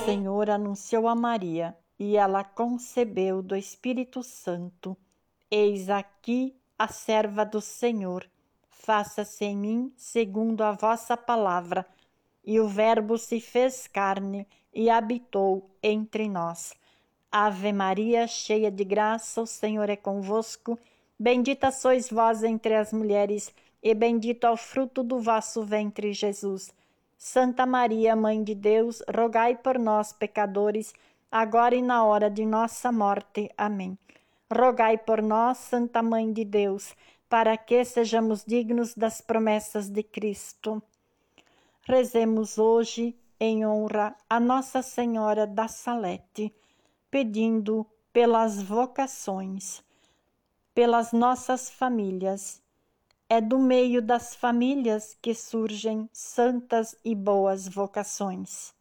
Senhor anunciou a Maria, e ela concebeu do Espírito Santo. Eis aqui a serva do Senhor. Faça-se em mim segundo a vossa palavra. E o Verbo se fez carne e habitou entre nós. Ave Maria, cheia de graça, o Senhor é convosco. Bendita sois vós entre as mulheres, e bendito é o fruto do vosso ventre, Jesus. Santa Maria, Mãe de Deus, rogai por nós, pecadores, agora e na hora de nossa morte. Amém. Rogai por nós, Santa Mãe de Deus, para que sejamos dignos das promessas de Cristo. Rezemos hoje em honra a Nossa Senhora da Salete, pedindo pelas vocações, pelas nossas famílias. É do meio das famílias que surgem santas e boas vocações.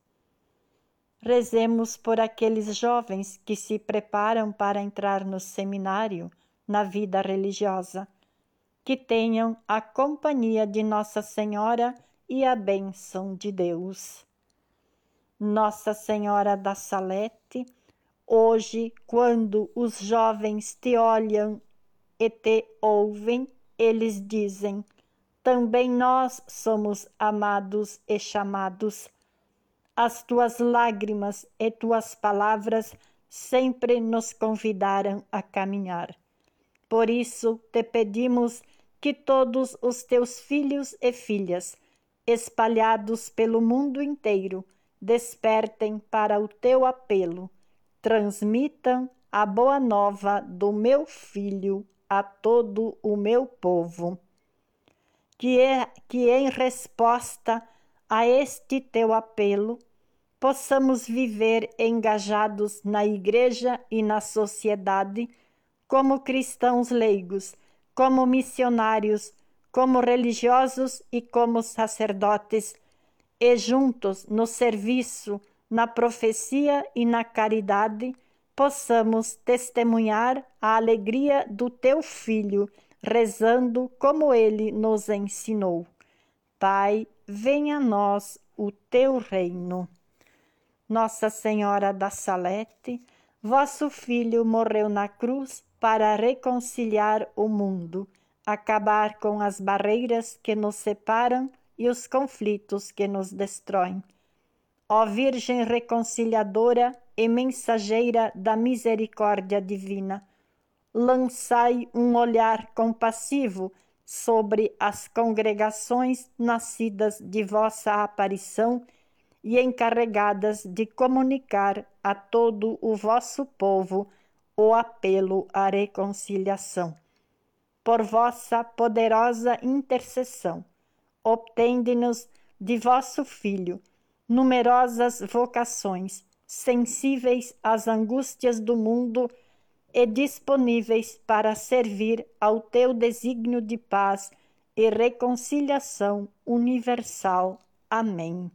Rezemos por aqueles jovens que se preparam para entrar no seminário, na vida religiosa, que tenham a companhia de Nossa Senhora e a bênção de Deus. Nossa Senhora da Salete, hoje, quando os jovens te olham e te ouvem, eles dizem: também nós somos amados e chamados. As tuas lágrimas e tuas palavras sempre nos convidaram a caminhar. Por isso te pedimos que todos os teus filhos e filhas, espalhados pelo mundo inteiro, despertem para o teu apelo, transmitam a boa nova do meu Filho a todo o meu povo. Que em resposta a este teu apelo, possamos viver engajados na Igreja e na sociedade, como cristãos leigos, como missionários, como religiosos e como sacerdotes, e juntos no serviço, na profecia e na caridade, possamos testemunhar a alegria do teu Filho, rezando como ele nos ensinou. Pai, venha a nós o teu reino. Nossa Senhora da Salete, vosso Filho morreu na cruz para reconciliar o mundo, acabar com as barreiras que nos separam e os conflitos que nos destroem. Ó Virgem reconciliadora e mensageira da misericórdia divina, lançai um olhar compassivo sobre as congregações nascidas de vossa aparição e encarregadas de comunicar a todo o vosso povo o apelo à reconciliação. Por vossa poderosa intercessão, obtende-nos de vosso Filho numerosas vocações, sensíveis às angústias do mundo e disponíveis para servir ao teu desígnio de paz e reconciliação universal. Amém.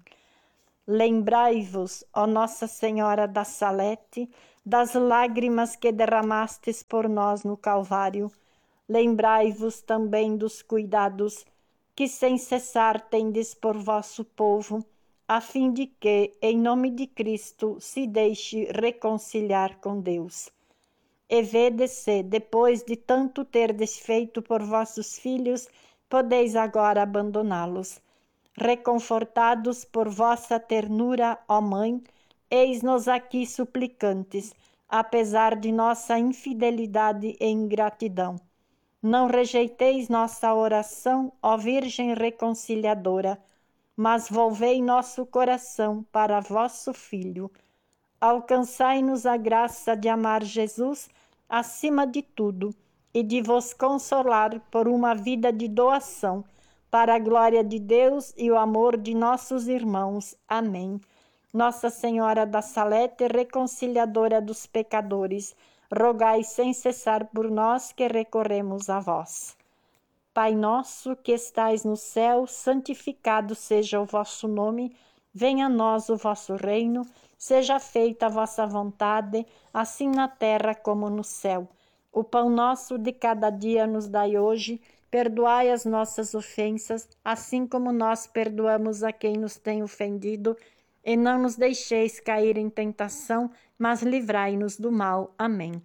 Lembrai-vos, ó Nossa Senhora da Salete, das lágrimas que derramastes por nós no Calvário. Lembrai-vos também dos cuidados que sem cessar tendes por vosso povo, a fim de que, em nome de Cristo, se deixe reconciliar com Deus. E vede se, depois de tanto terdes feito por vossos filhos, podeis agora abandoná-los. Reconfortados por vossa ternura, ó Mãe, eis-nos aqui suplicantes, apesar de nossa infidelidade e ingratidão. Não rejeiteis nossa oração, ó Virgem reconciliadora, mas volvei nosso coração para vosso Filho. Alcançai-nos a graça de amar Jesus acima de tudo e de vos consolar por uma vida de doação, para a glória de Deus e o amor de nossos irmãos. Amém. Nossa Senhora da Salete, reconciliadora dos pecadores, rogai sem cessar por nós que recorremos a vós. Pai nosso que estais no céu, santificado seja o vosso nome, venha a nós o vosso reino, seja feita a vossa vontade, assim na terra como no céu. O pão nosso de cada dia nos dai hoje, perdoai as nossas ofensas, assim como nós perdoamos a quem nos tem ofendido, e não nos deixeis cair em tentação, mas livrai-nos do mal. Amém.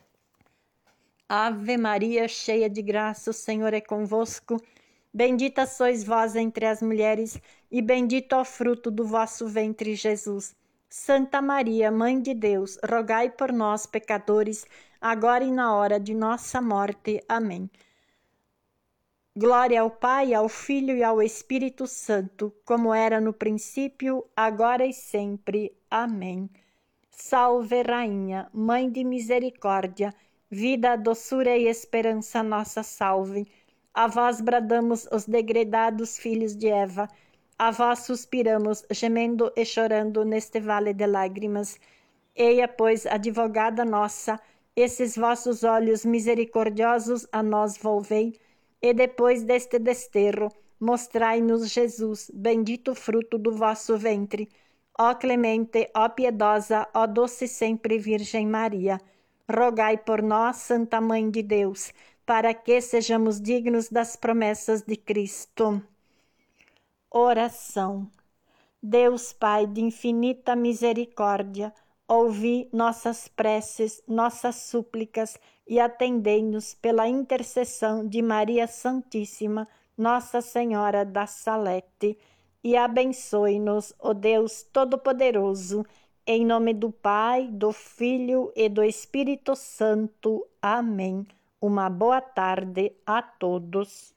Ave Maria, cheia de graça, o Senhor é convosco. Bendita sois vós entre as mulheres, e bendito é o fruto do vosso ventre, Jesus. Santa Maria, Mãe de Deus, rogai por nós, pecadores, agora e na hora de nossa morte. Amém. Glória ao Pai, ao Filho e ao Espírito Santo, como era no princípio, agora e sempre. Amém. Salve, Rainha, Mãe de misericórdia, vida, doçura e esperança nossa salve. A vós bradamos os degredados filhos de Eva, a vós suspiramos, gemendo e chorando neste vale de lágrimas. Eia, pois, advogada nossa, esses vossos olhos misericordiosos a nós volvei, e depois deste desterro, mostrai-nos Jesus, bendito fruto do vosso ventre. Ó clemente, ó piedosa, ó doce sempre Virgem Maria, rogai por nós, Santa Mãe de Deus, para que sejamos dignos das promessas de Cristo. Oração. Deus Pai de infinita misericórdia, ouvi nossas preces, nossas súplicas e atendei-nos pela intercessão de Maria Santíssima, Nossa Senhora da Salete, e abençoe-nos, ó Deus Todo-Poderoso, em nome do Pai, do Filho e do Espírito Santo. Amém. Uma boa tarde a todos.